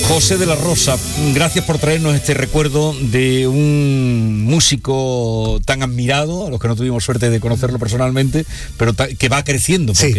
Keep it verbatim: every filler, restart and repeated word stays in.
José de la Rosa, gracias por traernos este recuerdo de un músico tan admirado, a los que no tuvimos suerte de conocerlo personalmente, pero ta- que va creciendo. Porque